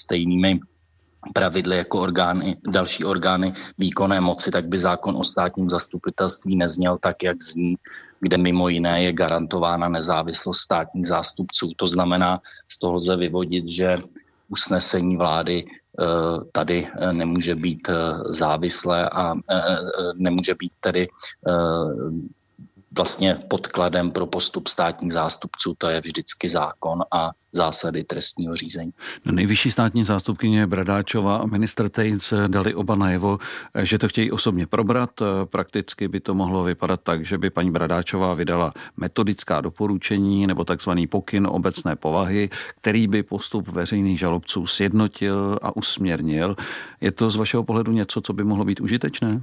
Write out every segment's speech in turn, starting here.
stejnými pravidly jako další orgány výkonné moci, tak by zákon o státním zastupitelství nezněl tak, jak zní, kde mimo jiné je garantována nezávislost státních zástupců. To znamená, z toho lze vyvodit, že usnesení vlády tady nemůže být závislé a nemůže být tedy vlastně podkladem pro postup státních zástupců, to je vždycky zákon a zásady trestního řízení. Nejvyšší státní zástupkyně Bradáčová a ministr Tejc dali oba najevo, že to chtějí osobně probrat. Prakticky by to mohlo vypadat tak, že by paní Bradáčová vydala metodická doporučení nebo takzvaný pokyn obecné povahy, který by postup veřejných žalobců sjednotil a usměrnil. Je to z vašeho pohledu něco, co by mohlo být užitečné?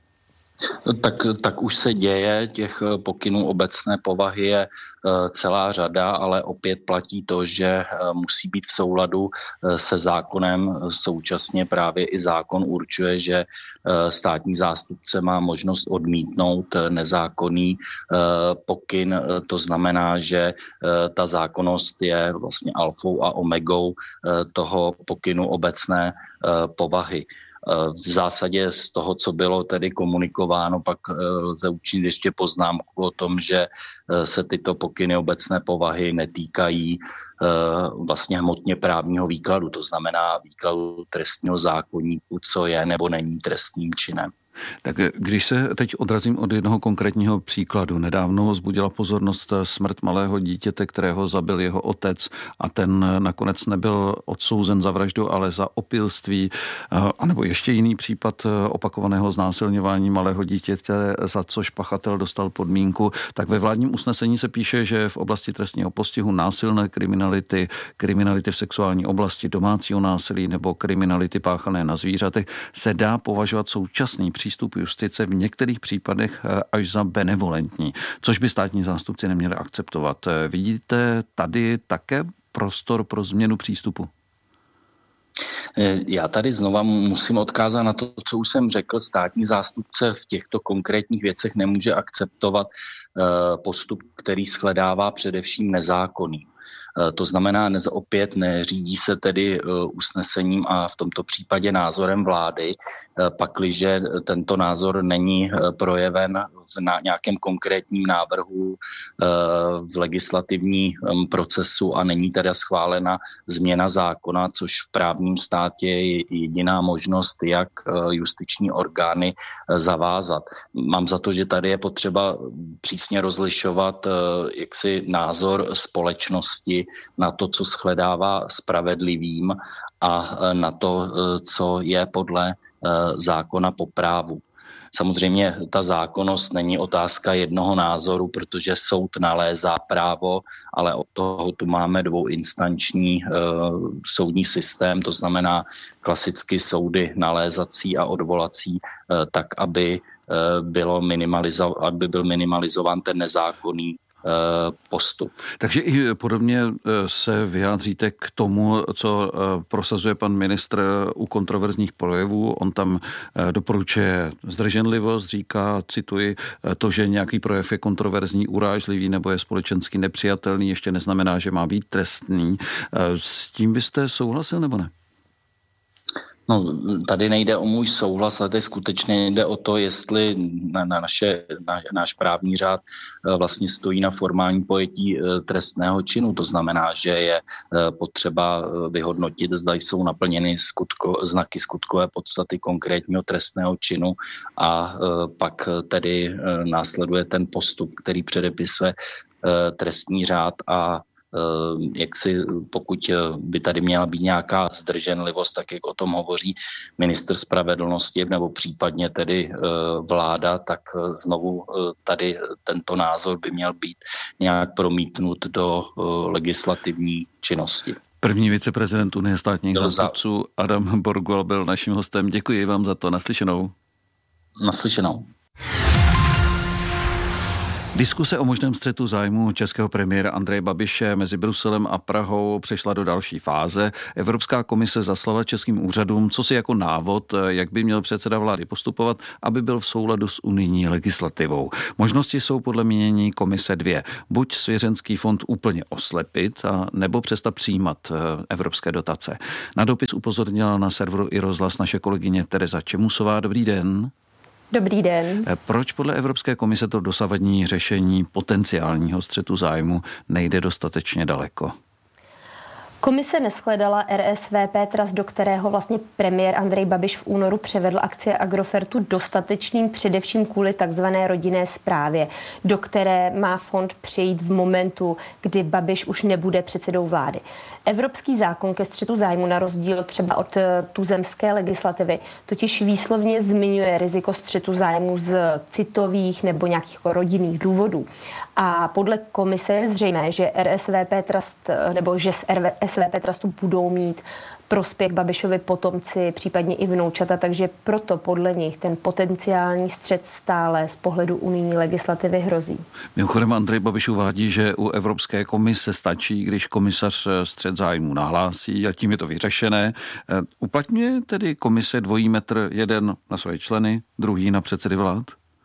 Tak už se děje, těch pokynů obecné povahy je celá řada, ale opět platí to, že musí být v souladu se zákonem. Současně právě i zákon určuje, že státní zástupce má možnost odmítnout nezákonný pokyn. To znamená, že ta zákonnost je vlastně alfou a omegou toho pokynu obecné povahy. V zásadě z toho, co bylo tedy komunikováno, pak lze učinit ještě poznámku o tom, že se tyto pokyny obecné povahy netýkají vlastně hmotně právního výkladu, to znamená výkladu trestního zákoníku, co je nebo není trestným činem. Tak když se teď odrazím od jednoho konkrétního příkladu. Nedávno vzbudila pozornost smrt malého dítěte, kterého zabil jeho otec a ten nakonec nebyl odsouzen za vraždu, ale za opilství, anebo ještě jiný případ opakovaného znásilňování malého dítěte, za což pachatel dostal podmínku. Tak ve vládním usnesení se píše, že v oblasti trestního postihu násilné kriminality v sexuální oblasti, domácího násilí nebo kriminality páchané na zvířatech se dá považovat současný přístup justice v některých případech až za benevolentní, což by státní zástupci neměli akceptovat. Vidíte tady také prostor pro změnu přístupu? Já tady znova musím odkázat na to, co už jsem řekl. Státní zástupce v těchto konkrétních věcech nemůže akceptovat postup, který shledává především nezákonný. To znamená, opět neřídí se tedy usnesením a v tomto případě názorem vlády, pakliže tento názor není projeven na nějakém konkrétním návrhu v legislativním procesu a není teda schválena změna zákona, což v právním státě je jediná možnost, jak justiční orgány zavázat. Mám za to, že tady je potřeba přísně rozlišovat jaksi názor společnosti na to, co shledává spravedlivým a na to, co je podle zákona po právu. Samozřejmě ta zákonnost není otázka jednoho názoru, protože soud nalézá právo, ale od toho tu máme dvouinstanční soudní systém, to znamená klasicky soudy nalézací a odvolací, tak aby byl minimalizován ten nezákonný postup. Takže i podobně se vyjádříte k tomu, co prosazuje pan ministr u kontroverzních projevů. On tam doporučuje zdrženlivost, říká, cituji, to, že nějaký projev je kontroverzní, urážlivý nebo je společensky nepřijatelný, ještě neznamená, že má být trestný. S tím byste souhlasil nebo ne? No, tady nejde o můj souhlas, ale tady skutečně jde o to, jestli náš právní řád vlastně stojí na formální pojetí trestného činu. To znamená, že je potřeba vyhodnotit, zda jsou naplněny znaky skutkové podstaty konkrétního trestného činu a pak tedy následuje ten postup, který předepisuje trestní řád a pokud by tady měla být nějaká zdrženlivost, tak jak o tom hovoří ministr spravedlnosti nebo případně tedy vláda, tak znovu tady tento názor by měl být nějak promítnut do legislativní činnosti. První viceprezident Unie státních zástupců Adam Borgual byl naším hostem. Děkuji vám za to. Naslyšenou. Naslyšenou. Diskuse o možném střetu zájmu českého premiéra Andreje Babiše mezi Bruselem a Prahou přešla do další fáze. Evropská komise zaslala českým úřadům cosi jako návod, jak by měl předseda vlády postupovat, aby byl v souladu s unijní legislativou. Možnosti jsou podle mínění komise dvě. Buď svěřenský fond úplně oslepit, nebo přestat přijímat evropské dotace. Na dopis upozornila na serveru iRozhlas naše kolegyně Tereza Čemusová. Dobrý den. Dobrý den. Proč podle Evropské komise to dosavadní řešení potenciálního střetu zájmu nejde dostatečně daleko? Komise neshledala RSVP Trust, do kterého vlastně premiér Andrej Babiš v únoru převedl akcie Agrofertu, dostatečným především kvůli takzvané rodinné správě, do které má fond přejít v momentu, kdy Babiš už nebude předsedou vlády. Evropský zákon ke střetu zájmu, na rozdíl třeba od tuzemské legislativy, totiž výslovně zmiňuje riziko střetu zájmu z citových nebo nějakých rodinných důvodů. A podle komise je zřejmé, že RSVP Trust nebo že z RSVP Trustu budou mít prospěch Babišovi potomci, případně i vnoučata, takže proto podle nich ten potenciální střet stále z pohledu unijní legislativy hrozí. Mimochodem Andrej Babiš uvádí, že u Evropské komise stačí, když komisař střet zájmu nahlásí a tím je to vyřešené. Uplatňuje tedy komise dvojí metr, jeden na své členy, druhý na předsedy vlád?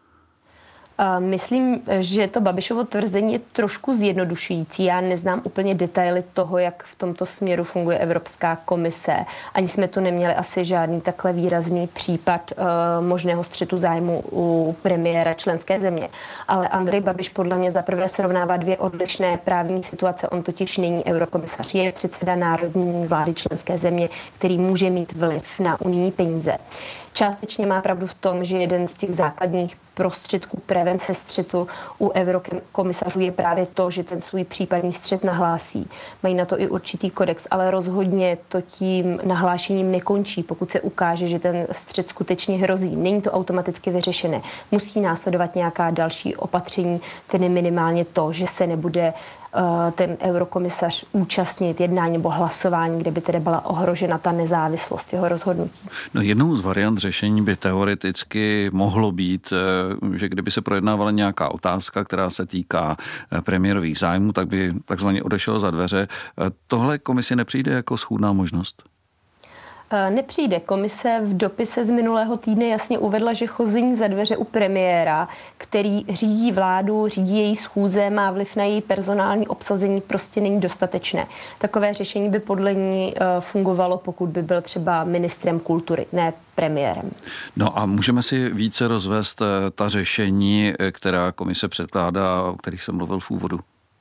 Myslím, že to Babišovo tvrzení je trošku zjednodušující. Já neznám úplně detaily toho, jak v tomto směru funguje Evropská komise. Ani jsme tu neměli asi žádný takhle výrazný případ možného střetu zájmu u premiéra členské země. Ale Andrej Babiš podle mě zaprvé srovnává dvě odlišné právní situace. On totiž není eurokomisař, je předseda národní vlády členské země, který může mít vliv na unijní peníze. Částečně má pravdu v tom, že jeden z těch základních prostředků prevence střetu u eurokomisařů je právě to, že ten svůj případný střet nahlásí. Mají na to i určitý kodex, ale rozhodně to tím nahlášením nekončí, pokud se ukáže, že ten střet skutečně hrozí. Není to automaticky vyřešené. Musí následovat nějaká další opatření, tedy minimálně to, že se nebude ten eurokomisař účastnit jednání nebo hlasování, kde by tedy byla ohrožena ta nezávislost jeho rozhodnutí. No, jednou z variant řešení by teoreticky mohlo být, že kdyby se projednávala nějaká otázka, která se týká premiérových zájmů, tak by takzvaně odešel za dveře. Tohle komisi nepřijde jako schůdná možnost? Nepřijde. Komise v dopise z minulého týdne jasně uvedla, že chození za dveře u premiéra, který řídí vládu, řídí její schůze, má vliv na její personální obsazení, prostě není dostatečné. Takové řešení by podle ní fungovalo, pokud by byl třeba ministrem kultury, ne premiérem. No a můžeme si více rozvést ta řešení, která komise předkládá, o kterých jsem mluvil v úvodu?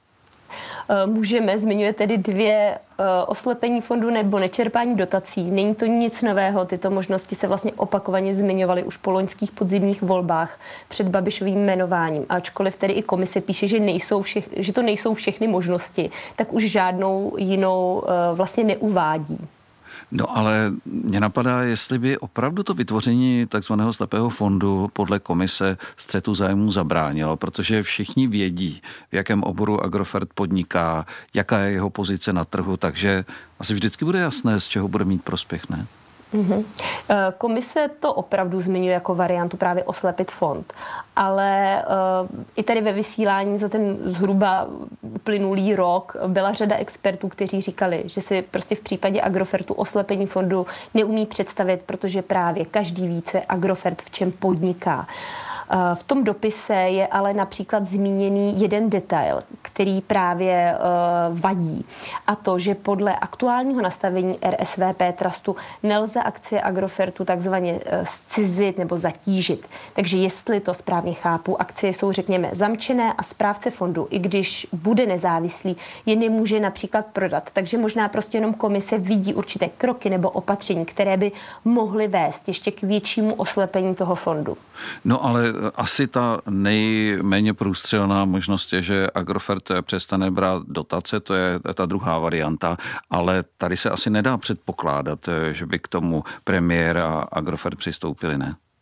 Můžeme, zmiňuje tedy dvě oslepení fondu nebo nečerpání dotací. Není to nic nového, tyto možnosti se vlastně opakovaně zmiňovaly už po loňských podzimních volbách před Babišovým jmenováním. Ačkoliv tedy i komise píše, že to nejsou všechny možnosti, tak už žádnou jinou vlastně neuvádí. No ale mě napadá, jestli by opravdu to vytvoření takzvaného slepého fondu podle komise střetu zájmů zabránilo, protože všichni vědí, v jakém oboru Agrofert podniká, jaká je jeho pozice na trhu, takže asi vždycky bude jasné, z čeho bude mít prospěch, ne? Komise to opravdu zmiňuje jako variantu právě oslepit fond, ale i tady ve vysílání za ten zhruba uplynulý rok byla řada expertů, kteří říkali, že si prostě v případě Agrofertu oslepení fondu neumí představit, protože právě každý ví, co je Agrofert, v čem podniká. V tom dopise je ale například zmíněný jeden detail, který právě vadí. A to, že podle aktuálního nastavení RSVP Trustu nelze akcie Agrofertu takzvaně zcizit nebo zatížit. Takže jestli to správně chápu, akcie jsou, řekněme, zamčené a správce fondu, i když bude nezávislý, je nemůže například prodat. Takže možná prostě jenom komise vidí určité kroky nebo opatření, které by mohly vést ještě k většímu oslepení toho fondu. No ale asi ta nejméně průstřelná možnost je, že Agrofert přestane brát dotace, to je ta druhá varianta, ale tady se asi nedá předpokládat, že by k tomu premiér a Agrofert přistoupili, ne?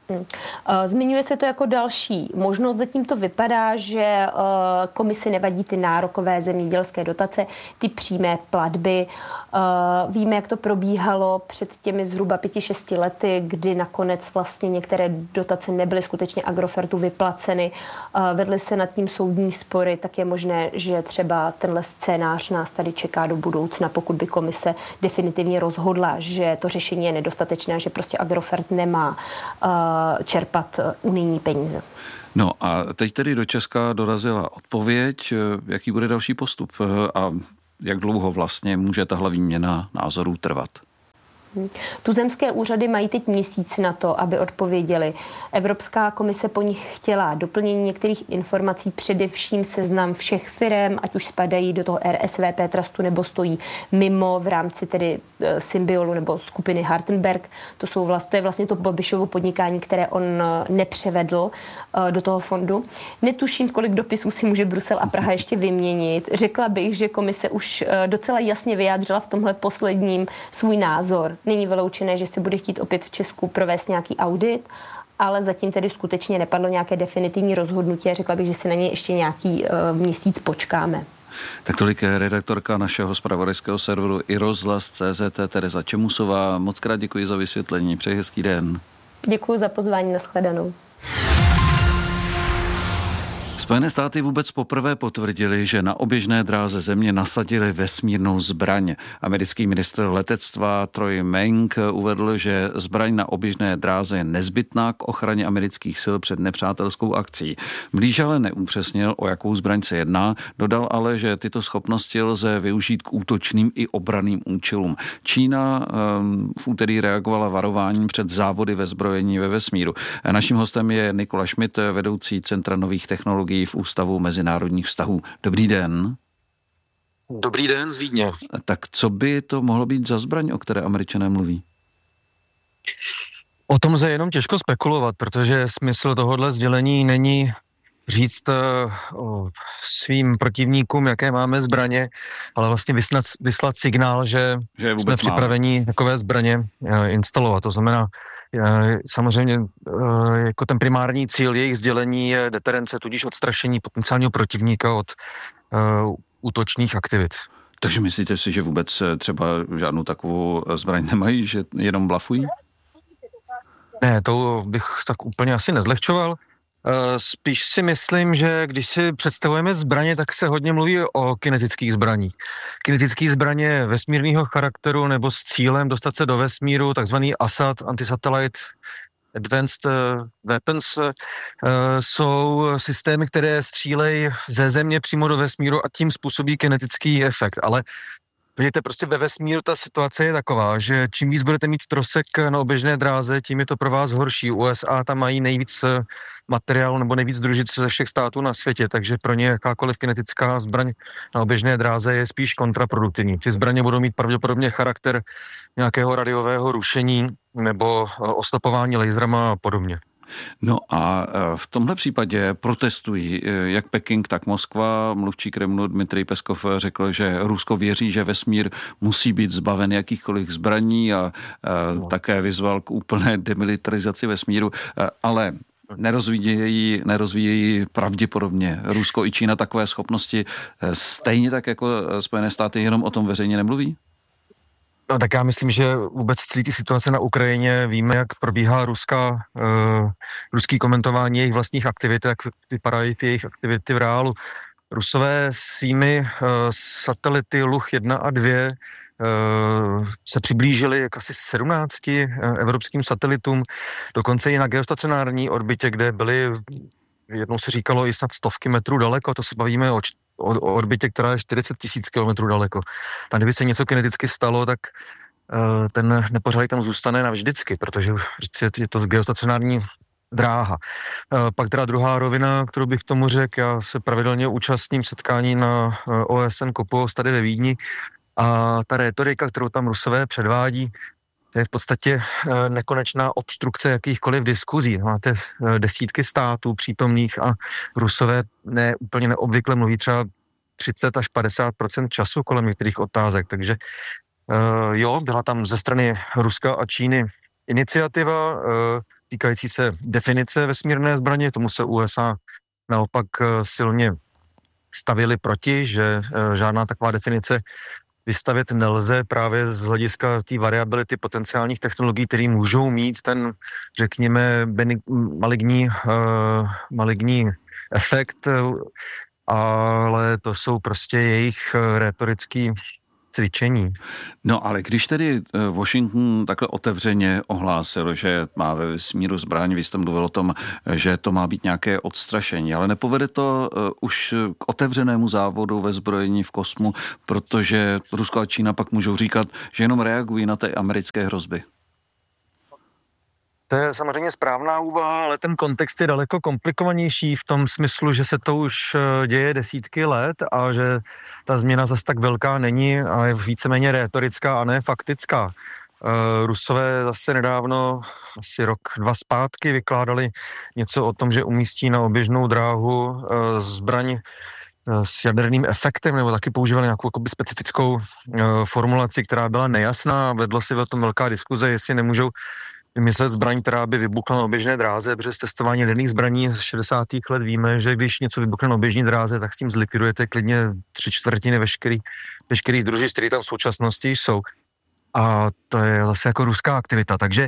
Zmiňuje se to jako další možnost. Zatím to vypadá, že komisi nevadí ty nárokové zemědělské dotace, ty přímé platby. Víme, jak to probíhalo před těmi zhruba 5-6 lety, kdy nakonec vlastně některé dotace nebyly skutečně Agrofertu vyplaceny. Vedly se nad tím soudní spory, tak je možné, že třeba tenhle scénář nás tady čeká do budoucna, pokud by komise definitivně rozhodla, že to řešení je nedostatečné, že prostě Agrofert nemá čerpat unijní peníze. No a teď tedy do Česka dorazila odpověď, jaký bude další postup a jak dlouho vlastně může tahle výměna názorů trvat. Tuzemské úřady mají teď měsíc na to, aby odpověděli. Evropská komise po nich chtěla doplnění některých informací, především seznam všech firem, ať už spadají do toho RSVP trustu nebo stojí mimo v rámci tedy Symbiolu nebo skupiny Hartenberg. To je vlastně to Babišovo podnikání, které on nepřevedl do toho fondu. Netuším, kolik dopisů si může Brusel a Praha ještě vyměnit. Řekla bych, že komise už docela jasně vyjádřila v tomhle posledním svůj názor. Není vyloučené, že se bude chtít opět v Česku provést nějaký audit, ale zatím tedy skutečně nepadlo nějaké definitivní rozhodnutí a řekla bych, že si na něj ještě nějaký měsíc počkáme. Tak tolik je redaktorka našeho zpravodajského serveru iRozhlas.cz Tereza Čemusová. Moc krát děkuji za vysvětlení. Přeji hezký den. Děkuji za pozvání, nashledanou. Spojené státy vůbec poprvé potvrdili, že na oběžné dráze země nasadili vesmírnou zbraň. Americký ministr letectva Troy Meng uvedl, že zbraň na oběžné dráze je nezbytná k ochraně amerických sil před nepřátelskou akcí. Blíže ale neupřesnil, o jakou zbraň se jedná, dodal ale, že tyto schopnosti lze využít k útočným i obranným účelům. Čína v úterý reagovala varováním před závody ve zbrojení ve vesmíru. Naším hostem je Nikola Schmidt, vedoucí Centra nových technologií v Ústavu mezinárodních vztahů. Dobrý den. Dobrý den z Vídně. Tak co by to mohlo být za zbraň, o které Američané mluví? O tom se jenom těžko spekulovat, protože smysl tohohle sdělení není říct svým protivníkům, jaké máme zbraně, ale vlastně vyslat signál, že jsme připraveni takové zbraně instalovat. To znamená, samozřejmě jako ten primární cíl jejich sdělení je deterence, tudíž odstrašení potenciálního protivníka od útočných aktivit. Takže myslíte si, že vůbec třeba žádnou takovou zbraň nemají, že jenom blafují? Ne, to bych tak úplně asi nezlehčoval. Spíš si myslím, že když si představujeme zbraně, tak se hodně mluví o kinetických zbraních. Kinetické zbraně vesmírného charakteru nebo s cílem dostat se do vesmíru, takzvaný ASAT, Anti-Satellite Advanced Weapons, jsou systémy, které střílejí ze země přímo do vesmíru a tím způsobí kinetický efekt. Ale vidíte, prostě ve vesmíru ta situace je taková, že čím víc budete mít trosek na oběžné dráze, tím je to pro vás horší. USA tam mají nejvíc materiálu nebo nejvíc družic ze všech států na světě, takže pro ně jakákoliv kinetická zbraň na oběžné dráze je spíš kontraproduktivní. Ty zbraně budou mít pravděpodobně charakter nějakého radiového rušení nebo oslapování laserama a podobně. No a v tomhle případě protestují jak Peking, tak Moskva. Mluvčí Kremlu Dmitrij Peskov řekl, že Rusko věří, že vesmír musí být zbaven jakýchkoliv zbraní a také vyzval k úplné demilitarizaci vesmíru, ale nerozvíjejí pravděpodobně Rusko i Čína takové schopnosti. Stejně tak jako Spojené státy jenom o tom veřejně nemluví? No tak já myslím, že vůbec celý ty situace na Ukrajině víme, jak probíhá ruský komentování jejich vlastních aktivit, jak vypadají ty jejich aktivity v reálu. Rusové svými satelity Luch 1 a 2 se přiblížili k asi 17 evropským satelitům, dokonce i na geostacionární orbitě, kde byly, jednou se říkalo, i snad 100 metrů daleko, to se bavíme o orbitě, která je 40 000 kilometrů daleko. Tam, kdyby se něco kineticky stalo, tak ten nepořádek tam zůstane navždycky, protože je to geostacionární dráha. Pak teda druhá rovina, kterou bych tomu řekl, já se pravidelně účastním setkání na OSN COPUOS tady ve Vídni a ta rétorika, kterou tam Rusové předvádí, to je v podstatě nekonečná obstrukce jakýchkoliv diskuzí. Máte desítky států přítomných a Rusové úplně neobvykle mluví třeba 30 až 50% času kolem některých otázek. Takže jo, byla tam ze strany Ruska a Číny iniciativa. týkající se definice vesmírné zbraně, tomu se USA naopak silně stavili proti, že žádná taková definice vystavět nelze právě z hlediska té variability potenciálních technologií, které můžou mít ten, řekněme, maligní efekt, ale to jsou prostě jejich rétorický cvičení. No ale když tedy Washington takhle otevřeně ohlásil, že má ve vesmíru zbraň, vy jste mluvil o tom, že to má být nějaké odstrašení, ale nepovede to už k otevřenému závodu ve zbrojení v kosmu, protože Rusko a Čína pak můžou říkat, že jenom reagují na ty americké hrozby. To je samozřejmě správná úvaha, ale ten kontext je daleko komplikovanější v tom smyslu, že se to už děje desítky let a že ta změna zase tak velká není a je víceméně rétorická a ne faktická. Rusové zase nedávno, asi rok, 2 zpátky, vykládali něco o tom, že umístí na oběžnou dráhu zbraň s jaderným efektem, nebo taky používali nějakou specifickou formulaci, která byla nejasná. Vedla si o tom velká diskuze, jestli nemůžou vymyslet zbraň, která by vybuchla na oběžné dráze, protože z testování jaderných zbraní z 60. let víme, že když něco vybuchne na oběžné dráze, tak s tím zlikvidujete klidně 3/4 veškerých družic, které tam v současnosti jsou. A to je zase jako ruská aktivita, takže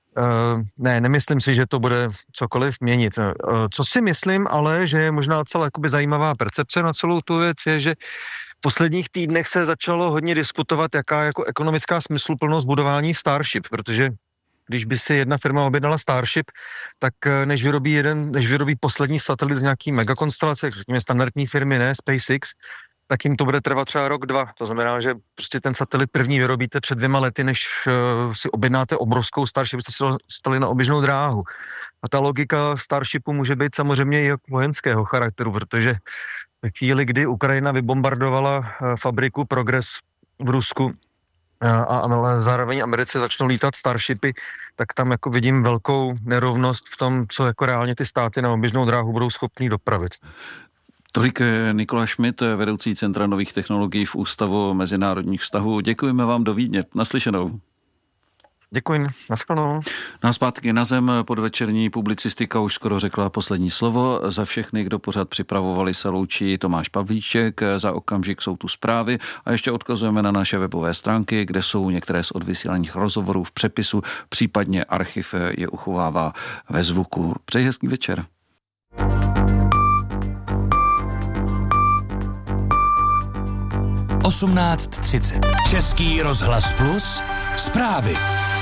nemyslím si, že to bude cokoliv měnit. Co si myslím, ale, že je možná celá zajímavá percepce na celou tu věc, je, že v posledních týdnech se začalo hodně diskutovat, jaká jako ekonomická smysluplnost budování Starship, protože když by si jedna firma objednala Starship, tak než vyrobí poslední satelit z nějaký megakonstelace, řekněme standardní firmy, ne, SpaceX, tak jim to bude trvat třeba rok, 2. To znamená, že prostě ten satelit první vyrobíte před 2 lety, než si objednáte obrovskou Starship, byste si dostali na oběžnou dráhu. A ta logika Starshipu může být samozřejmě i vojenského charakteru, protože ve chvíli, kdy Ukrajina vybombardovala fabriku Progress v Rusku, ale zároveň Americe začnou lítat Starshipy, tak tam jako vidím velkou nerovnost v tom, co jako reálně ty státy na oběžnou dráhu budou schopný dopravit. Tolik Nikola Schmidt, vedoucí Centra nových technologií v Ústavu mezinárodních vztahů. Děkujeme vám, do Vídně. Naslyšenou. Děkuji, naschledanou. Na zpátky na zem, podvečerní publicistika už skoro řekla poslední slovo. Za všechny, kdo pořád připravovali, se loučí Tomáš Pavlíček. Za okamžik jsou tu zprávy a ještě odkazujeme na naše webové stránky, kde jsou některé z odvysílaných rozhovorů v přepisu, případně archiv je uchovává ve zvuku. Přeji hezký večer. Český rozhlas Plus, zprávy.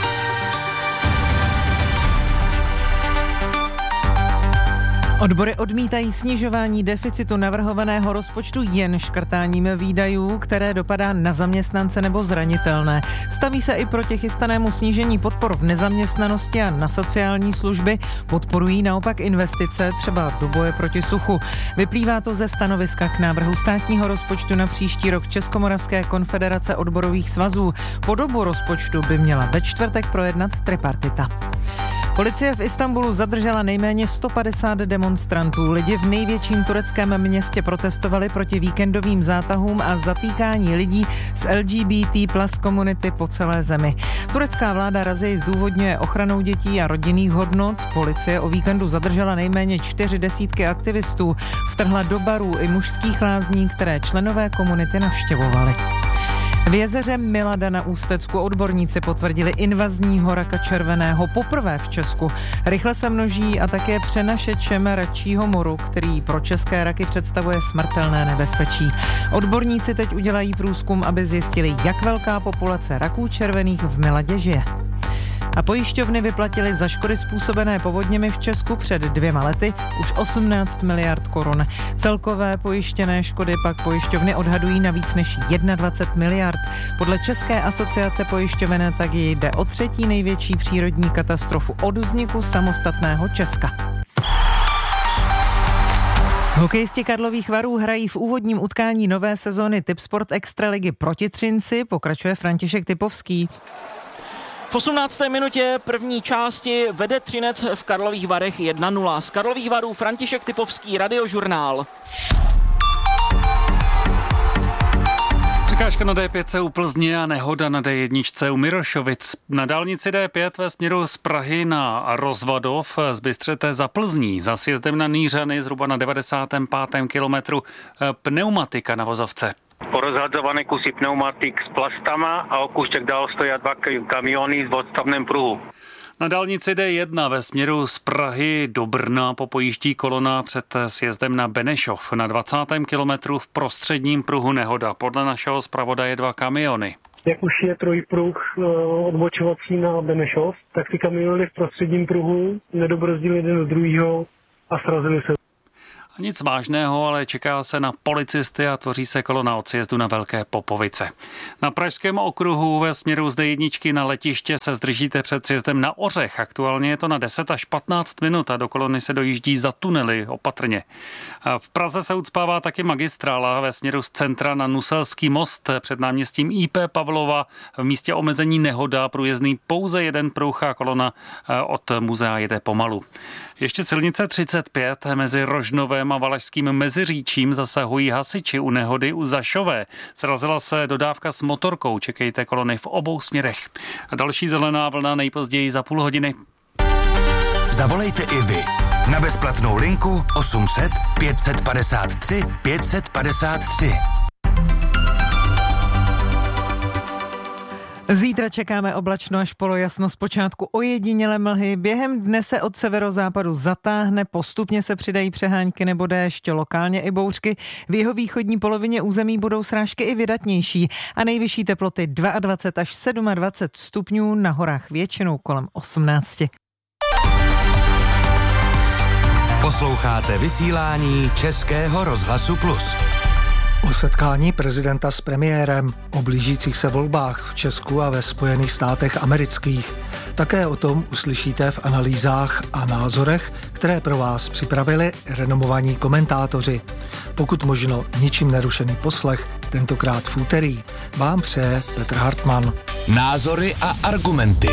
Odbory odmítají snižování deficitu navrhovaného rozpočtu jen škrtáním výdajů, které dopadá na zaměstnance nebo zranitelné. Staví se i proti chystanému snížení podpor v nezaměstnanosti a na sociální služby. Podporují naopak investice, třeba do boje proti suchu. Vyplývá to ze stanoviska k návrhu státního rozpočtu na příští rok Českomoravské konfederace odborových svazů. Podobu rozpočtu by měla ve čtvrtek projednat tripartita. Policie v Istanbulu zadržela nejméně 150 demonstrantů. Lidi v největším tureckém městě protestovali proti víkendovým zátahům a zatýkání lidí z LGBT plus komunity po celé zemi. Turecká vláda razii zdůvodňuje ochranou dětí a rodinných hodnot. Policie o víkendu zadržela nejméně 40 aktivistů. Vtrhla do barů i mužských lázní, které členové komunity navštěvovali. V jezeře Milada na Ústecku odborníci potvrdili invazního raka červeného poprvé v Česku. Rychle se množí a také přenašečem račího moru, který pro české raky představuje smrtelné nebezpečí. Odborníci teď udělají průzkum, aby zjistili, jak velká populace raků červených v Miladě žije. A pojišťovny vyplatily za škody způsobené povodněmi v Česku před 2 lety už 18 miliard korun. Celkové pojištěné škody pak pojišťovny odhadují na víc než 21 miliard. Podle České asociace pojišťoven tak jde o 3. největší přírodní katastrofu od vzniku samostatného Česka. Hokejisti Karlových Varů hrají v úvodním utkání nové sezóny Tipsport Extraligy proti Třinci, pokračuje František Typovský. V 18. minutě první části vede Třinec v Karlových Varech 1-0. Z Karlových Varů František Typovský, Radiožurnál. Překážka na D5 u Plzně a nehoda na D1 u Mirošovic. Na dálnici D5 ve směru z Prahy na Rozvadov zbystřete za Plzní. Za sjezdem na Nýřany zhruba na 95. kilometru pneumatika na vozovce. Porozhadzované kusy pneumatik s plastama a o kúštek dál stojí dva kamiony v odstavném pruhu. Na dálnici D1 ve směru z Prahy do Brna popojíždí kolona před sjezdem na Benešov. Na 20. kilometru v prostředním pruhu nehoda. Podle našeho zpravodaje 2 kamiony. Jak už je trojpruh odbočovací na Benešov, tak ty kamiony v prostředním pruhu nedobrzdili jeden do druhého a srazili se. Nic vážného, ale čeká se na policisty a tvoří se kolona od sjezdu na Velké Popovice. Na Pražském okruhu ve směru z D1 na letiště se zdržíte před sjezdem na Ořech. Aktuálně je to na 10 až 15 minut a do kolony se dojíždí za tunely opatrně. V Praze se ucpává taky magistrála ve směru z centra na Nuselský most před náměstím IP Pavlova. V místě omezení nehoda, průjezdný pouze jeden pruh a kolona od muzea jede pomalu. Ještě silnice 35 mezi Rožnovem a Valašským Meziříčím zasahují hasiči u nehody u Zašové. Srazila se dodávka s motorkou, čekejte kolony v obou směrech. A další zelená vlna nejpozději za půl hodiny. Zavolejte i vy na bezplatnou linku 800 553 553. Zítra čekáme oblačno až polojasno, zpočátku ojedinělé mlhy. Během dne se od severozápadu zatáhne, postupně se přidají přehánky nebo déšť, lokálně i bouřky. V jeho východní polovině území budou srážky i vydatnější a nejvyšší teploty 22 až 27 stupňů, na horách většinou kolem 18. Posloucháte vysílání Českého rozhlasu Plus. O setkání prezidenta s premiérem, o blížících se volbách v Česku a ve Spojených státech amerických. Také o tom uslyšíte v analýzách a názorech, které pro vás připravili renomovaní komentátoři. Pokud možno ničím nerušený poslech, tentokrát v úterý, vám přeje Petr Hartmann. Názory a argumenty.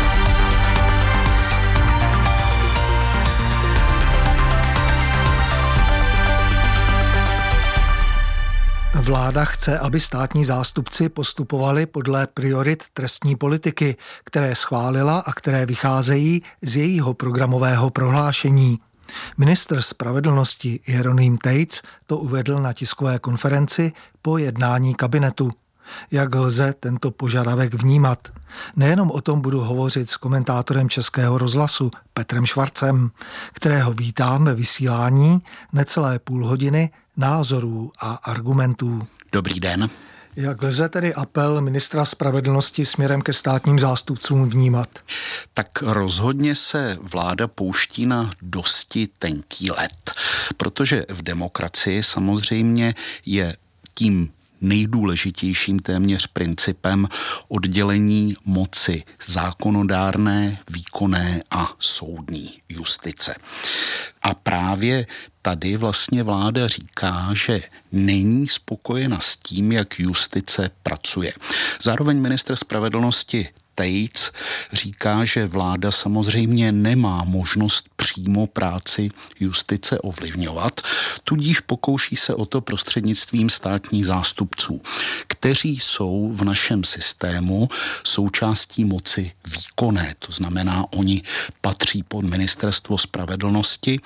Vláda chce, aby státní zástupci postupovali podle priorit trestní politiky, které schválila a které vycházejí z jejího programového prohlášení. Ministr spravedlnosti Jeroným Tejc to uvedl na tiskové konferenci po jednání kabinetu. Jak lze tento požadavek vnímat? Nejenom o tom budu hovořit s komentátorem Českého rozhlasu Petrem Švarcem, kterého vítám ve vysílání necelé půl hodiny názorů a argumentů. Dobrý den. Jak lze tedy apel ministra spravedlnosti směrem ke státním zástupcům vnímat? Tak rozhodně se vláda pouští na dosti tenký led, protože v demokracii samozřejmě je tím nejdůležitějším téměř principem oddělení moci zákonodárné, výkonné a soudní justice. A právě tady vlastně vláda říká, že není spokojena s tím, jak justice pracuje. Zároveň ministr spravedlnosti Tejc říká, že vláda samozřejmě nemá možnost přímo práci justice ovlivňovat, tudíž pokouší se o to prostřednictvím státních zástupců, kteří jsou v našem systému součástí moci výkonné. To znamená, oni patří pod ministerstvo spravedlnosti,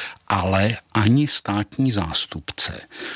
ale ani státní zástupce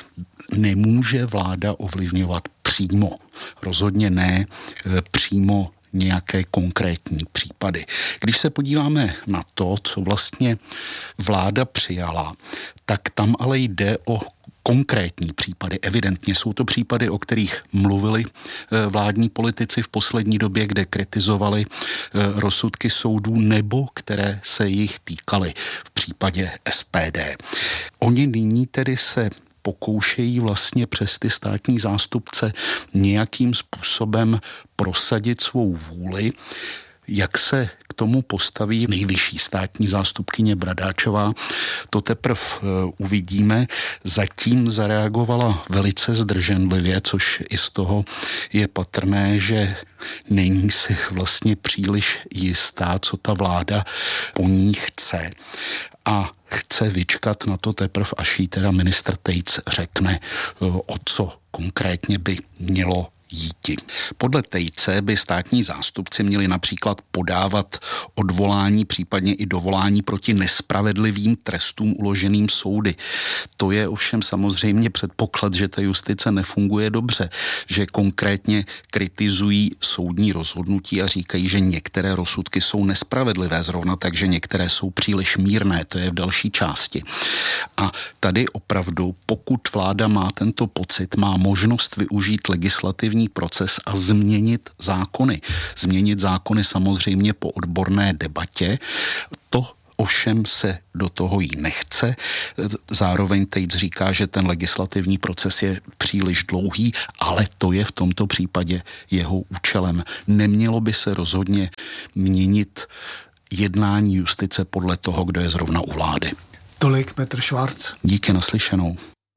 nemůže vláda ovlivňovat přímo. Rozhodně ne přímo nějaké konkrétní případy. Když se podíváme na to, co vlastně vláda přijala, tak tam ale jde o konkrétní případy. Evidentně jsou to případy, o kterých mluvili vládní politici v poslední době, kde kritizovali rozsudky soudů nebo které se jich týkaly v případě SPD. Oni nyní tedy se pokoušejí vlastně přes ty státní zástupce nějakým způsobem prosadit svou vůli. Jak se k tomu postaví nejvyšší státní zástupkyně Bradáčová, to teprve uvidíme. Zatím zareagovala velice zdrženlivě, což i z toho je patrné, že není si vlastně příliš jistá, co ta vláda po ní chce. A chce vyčkat na to teprve, až jí teda ministr Tejc řekne, o co konkrétně by mělo jíti. Podle Tejce by státní zástupci měli například podávat odvolání, případně i dovolání proti nespravedlivým trestům uloženým soudy. To je ovšem samozřejmě předpoklad, že ta justice nefunguje dobře, že konkrétně kritizují soudní rozhodnutí a říkají, že některé rozsudky jsou nespravedlivé zrovna, takže některé jsou příliš mírné, to je v další části. A tady opravdu, pokud vláda má tento pocit, má možnost využít legislativní proces a změnit zákony. Změnit zákony samozřejmě po odborné debatě. To ovšem se do toho jí nechce. Zároveň Tejc říká, že ten legislativní proces je příliš dlouhý, ale to je v tomto případě jeho účelem. Nemělo by se rozhodně měnit jednání justice podle toho, kdo je zrovna u vlády. Tolik Petr Švarc. Díky, naslyšenou.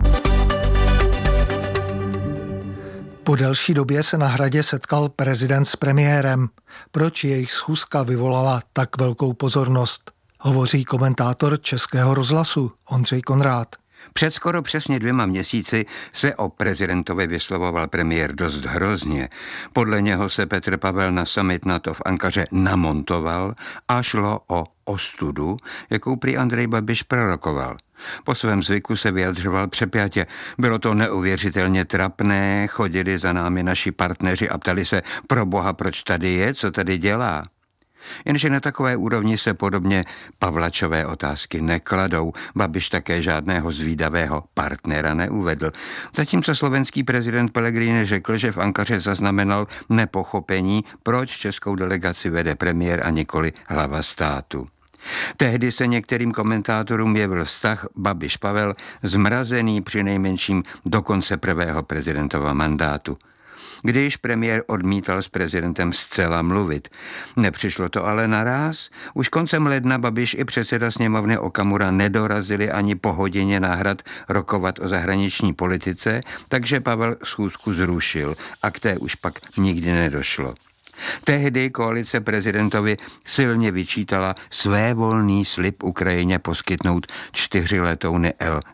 Po delší době se na Hradě setkal prezident s premiérem. Proč jejich schůzka vyvolala tak velkou pozornost? Hovoří komentátor Českého rozhlasu Ondřej Konrád. Před skoro přesně 2 měsíci se o prezidentovi vyslovoval premiér dost hrozně. Podle něho se Petr Pavel na summit NATO v Ankaře namontoval a šlo o ostudu, jakou prý Andrej Babiš prorokoval. Po svém zvyku se vyjadřoval přepjatě. Bylo to neuvěřitelně trapné, chodili za námi naši partneři a ptali se, pro boha, proč tady je, co tady dělá. Jenže na takové úrovni se podobně Pavlačové otázky nekladou. Babiš také žádného zvídavého partnera neuvedl. Zatímco slovenský prezident Pellegrini řekl, že v Ankaře zaznamenal nepochopení, proč českou delegaci vede premiér a nikoli hlava státu. Tehdy se některým komentátorům jevil vztah Babiš-Pavel zmrazený přinejmenším do konce prvého prezidentova mandátu. Když premiér odmítal s prezidentem zcela mluvit. Nepřišlo to ale naráz. Už koncem ledna Babiš i předseda sněmovny Okamura nedorazili ani po hodině na Hrad rokovat o zahraniční politice, takže Pavel schůzku zrušil a k té už pak nikdy nedošlo. Tehdy koalice prezidentovi silně vyčítala svévolný slib Ukrajině poskytnout 4 letouny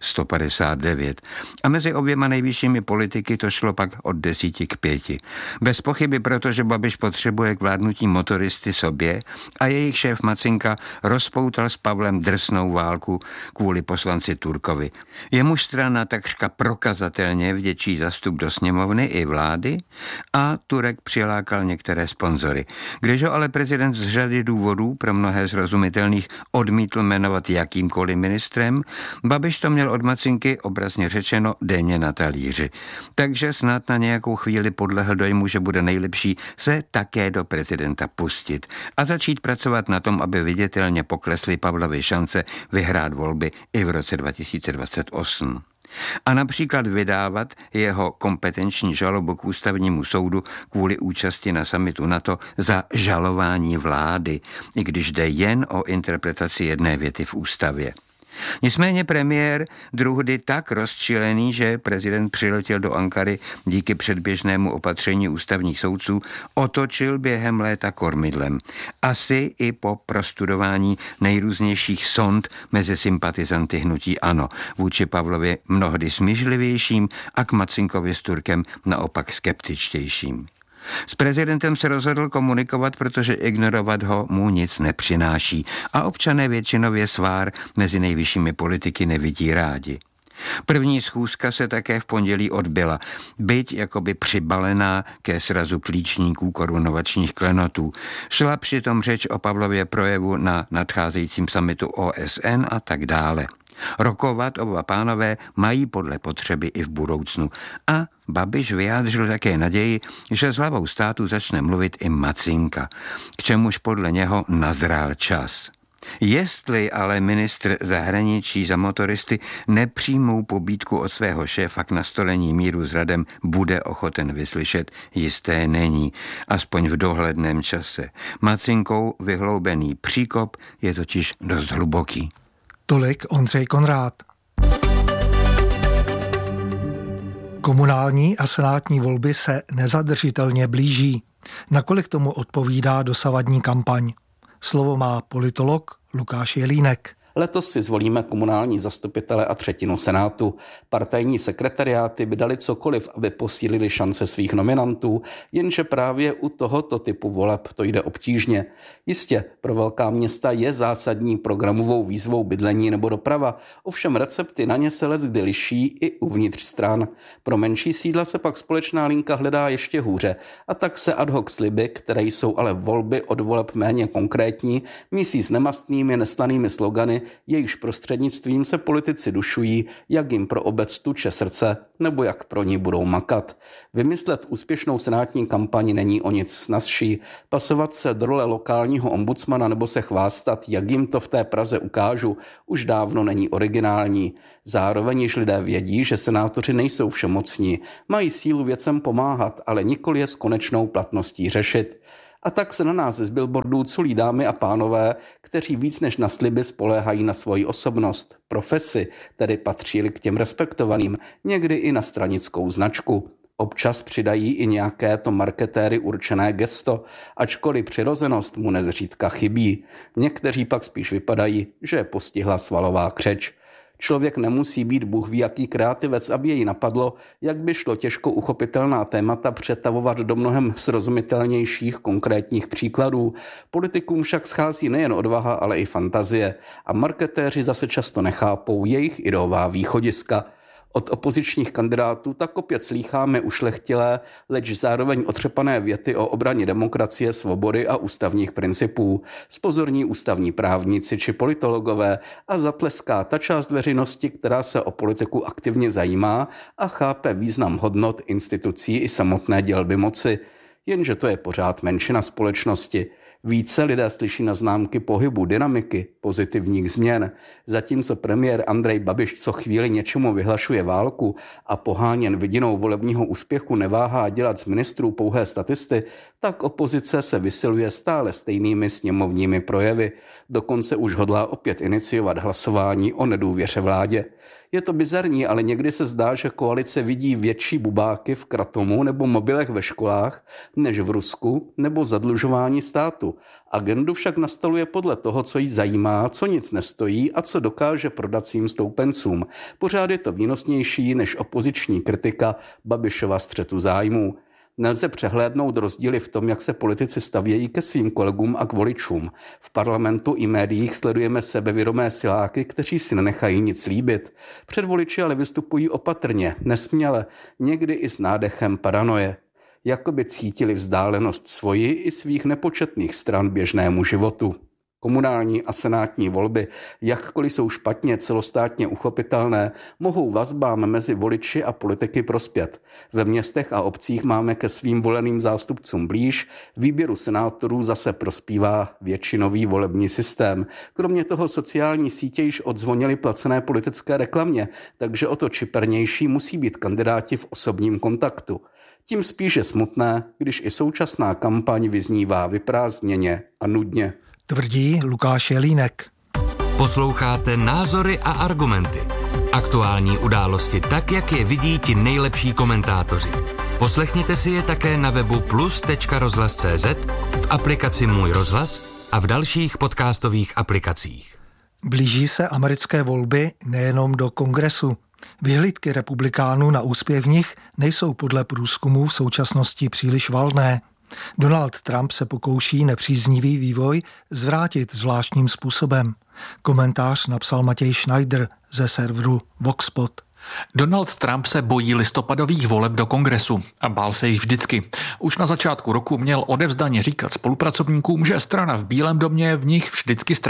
L-159. A mezi oběma nejvyššími politiky to šlo pak od 10 k 5. Bez pochyby, protože Babiš potřebuje k vládnutí motoristy sobě a jejich šéf Macinka rozpoutal s Pavlem drsnou válku kvůli poslanci Turkovi. Jemuž strana takřka prokazatelně vděčí za vstup do sněmovny i vlády a Turek přilákal některé sponzory. Když ho ale prezident z řady důvodů, pro mnohé zrozumitelných, odmítl jmenovat jakýmkoliv ministrem, Babiš to měl od Macinky, obrazně řečeno, denně na talíři. Takže snad na nějakou chvíli podlehl dojmu, že bude nejlepší se také do prezidenta pustit a začít pracovat na tom, aby viditelně poklesly Pavlovy šance vyhrát volby i v roce 2028. A například vydávat jeho kompetenční žalobu k ústavnímu soudu kvůli účasti na summitu NATO za žalování vlády, i když jde jen o interpretaci jedné věty v ústavě. Nicméně premiér, druhdy tak rozčilený, že prezident přiletěl do Ankary díky předběžnému opatření ústavních soudců, otočil během léta kormidlem. Asi i po prostudování nejrůznějších sond mezi sympatizanty hnutí ANO, vůči Pavlovi mnohdy smířlivějším a k Macinkovi s Turkem naopak skeptičtějším. S prezidentem se rozhodl komunikovat, protože ignorovat ho mu nic nepřináší a občané většinově svár mezi nejvyššími politiky nevidí rádi. První schůzka se také v pondělí odbyla, byť jakoby přibalená ke srazu klíčníků korunovačních klenotů. Šla přitom řeč o Pavlově projevu na nadcházejícím summitu OSN a tak dále. Rokovat oba pánové mají podle potřeby i v budoucnu. A Babiš vyjádřil také naději, že s hlavou státu začne mluvit i Macinka, k čemuž podle něho nazrál čas. Jestli ale ministr zahraničí za motoristy nepřímou pobídku od svého šéfa k nastolení míru s Radem bude ochoten vyslyšet, jisté není, aspoň v dohledném čase. Macinkou vyhloubený příkop je totiž dost hluboký. Tolik Ondřej Konrád. Komunální a senátní volby se nezadržitelně blíží. Nakolik tomu odpovídá dosavadní kampaň? Slovo má politolog Lukáš Jelínek. Letos si zvolíme komunální zastupitele a třetinu senátu. Partajní sekretariáty by dali cokoliv, aby posílili šance svých nominantů, jenže právě u tohoto typu voleb to jde obtížně. Jistě, pro velká města je zásadní programovou výzvou bydlení nebo doprava, ovšem recepty na ně se leckdy liší i uvnitř stran. Pro menší sídla se pak společná linka hledá ještě hůře a tak se ad hoc sliby, které jsou ale volby od voleb méně konkrétní, mísí s nemastnými neslanými slogany, jejichž prostřednictvím se politici dušují, jak jim pro obec tuče srdce, nebo jak pro ní budou makat. Vymyslet úspěšnou senátní kampaň není o nic snazší. Pasovat se do role lokálního ombudsmana nebo se chvástat, jak jim to v té Praze ukážu, už dávno není originální. Zároveň již lidé vědí, že senátoři nejsou všemocní, mají sílu věcem pomáhat, ale nikoli je s konečnou platností řešit. A tak se na nás z billboardů culí dámy a pánové, kteří víc než na sliby spoléhají na svoji osobnost, profesi, tedy patří-li k těm respektovaným, někdy i na stranickou značku. Občas přidají i nějaké to marketéry určené gesto, ačkoliv přirozenost mu nezřídka chybí. Někteří pak spíš vypadají, že je postihla svalová křeč. Člověk nemusí být bůh ví jaký kreativec, aby jej napadlo, jak by šlo těžko uchopitelná témata přetavovat do mnohem srozumitelnějších konkrétních příkladů. Politikům však schází nejen odvaha, ale i fantazie a marketéři zase často nechápou jejich ideová východiska. Od opozičních kandidátů tak opět slýcháme ušlechtilé, leč zároveň otřepané věty o obraně demokracie, svobody a ústavních principů. Spozorní ústavní právníci či politologové a zatleská ta část veřejnosti, která se o politiku aktivně zajímá a chápe význam hodnot, institucí i samotné dělby moci. Jenže to je pořád menšina společnosti. Více lidé slyší na známky pohybu, dynamiky, pozitivních změn. Zatímco premiér Andrej Babiš co chvíli něčemu vyhlašuje válku a poháněn vidinou volebního úspěchu neváhá dělat z ministrů pouhé statisty, tak opozice se vysiluje stále stejnými sněmovními projevy. Dokonce už hodlá opět iniciovat hlasování o nedůvěře vládě. Je to bizarní, ale někdy se zdá, že koalice vidí větší bubáky v kratomu nebo mobilech ve školách, než v Rusku nebo zadlužování státu. Agendu však nastoluje podle toho, co jí zajímá, co nic nestojí a co dokáže prodat svým stoupencům. Pořád je to výnosnější než opoziční kritika Babišova střetu zájmů. Nelze přehlédnout rozdíly v tom, jak se politici stavějí ke svým kolegům a k voličům. V parlamentu i médiích sledujeme sebevědomé siláky, kteří si nenechají nic líbit. Před voliči ale vystupují opatrně, nesměle, někdy i s nádechem paranoje. Jakoby cítili vzdálenost svoji i svých nepočetných stran běžnému životu. Komunální a senátní volby, jakkoliv jsou špatně celostátně uchopitelné, mohou vazbám mezi voliči a politiky prospět. Ve městech a obcích máme ke svým voleným zástupcům blíž, výběru senátorů zase prospívá většinový volební systém. Kromě toho sociální sítě již odzvonily placené politické reklamě, takže o to čipernější musí být kandidáti v osobním kontaktu. Tím spíše smutné, když i současná kampaň vyznívá vyprázdněně a nudně. Tvrdí Lukáš Jelínek. Posloucháte Názory a argumenty. Aktuální události tak, jak je vidí ti nejlepší komentátoři. Poslechněte si je také na webu plus.rozhlas.cz, v aplikaci Můj rozhlas a v dalších podcastových aplikacích. Blíží se americké volby nejenom do kongresu. Vyhlídky republikánů na úspěch v nich nejsou podle průzkumů v současnosti příliš valné. Donald Trump se pokouší nepříznivý vývoj zvrátit zvláštním způsobem. Komentář napsal Matěj Schneider ze serveru Voxpot. Donald Trump se bojí listopadových voleb do kongresu a bál se jich vždycky. Už na začátku roku měl odevzdaně říkat spolupracovníkům, že strana v Bílém domě v nich vždycky ztrácí.